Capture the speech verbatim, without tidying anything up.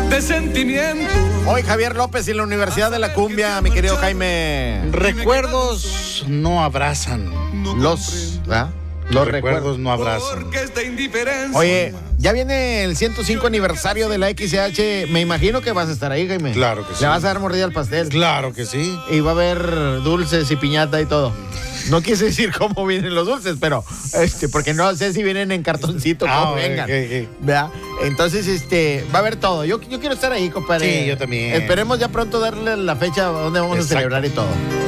de sentimiento. Hoy Javier López y la Universidad de la Cumbia, mi querido Jaime. Recuerdos no abrazan. Los, ¿verdad? Los recuerdos. recuerdos no abrazan. Porque esta indiferencia. Oye, ya viene el ciento cinco aniversario de la X C H. Me imagino que vas a estar ahí, Jaime. Claro que sí. Le vas a dar mordida al pastel. Claro que sí. Y va a haber dulces y piñata y todo. No quise decir cómo vienen los dulces, pero este, porque no sé si vienen en cartoncito o Ah, cómo okay, vengan. okay. ¿Verdad? Entonces, este, va a haber todo. Yo, yo quiero estar ahí, compadre. Sí, yo también. Esperemos ya pronto darle la fecha donde vamos Exacto. a celebrar y todo.